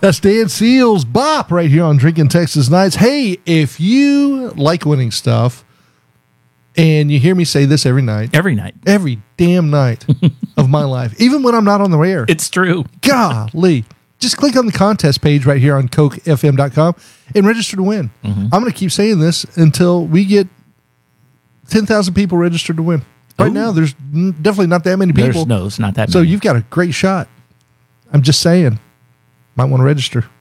That's Dan Seals Bop right here on Drinking Texas Nights. Hey, if you like winning stuff, and you hear me say this every damn night of my life, even when I'm not on the air. It's true. Golly. Just click on the contest page right here on cokefm.com and register to win. I'm going to keep saying this until we get 10,000 people registered to win. Right now, there's definitely not that many people. No, it's not that many. So you've got a great shot. I'm just saying. Might want to register.